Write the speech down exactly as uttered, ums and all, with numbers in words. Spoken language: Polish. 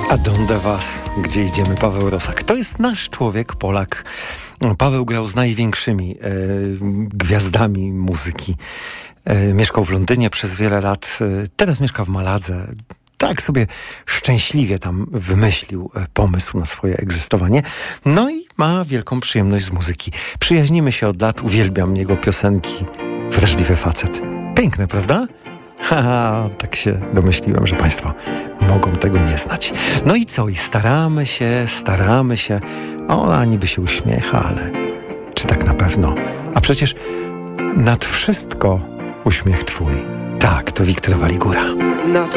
A donde was, gdzie idziemy? Paweł Rosak. To jest nasz człowiek, Polak. Paweł grał z największymi e, gwiazdami muzyki. E, mieszkał w Londynie przez wiele lat. E, teraz mieszka w Maladze. Tak sobie szczęśliwie tam wymyślił e, pomysł na swoje egzystowanie. No i ma wielką przyjemność z muzyki. Przyjaźnimy się od lat. Uwielbiam jego piosenki. Wrażliwy facet. Piękne, prawda? Haha, tak się domyśliłem, że państwo mogą tego nie znać. No i co? I staramy się, staramy się. Ona niby się uśmiecha, ale czy tak na pewno? A przecież nad wszystko uśmiech twój. Tak, to Wiktor Waligura. Nad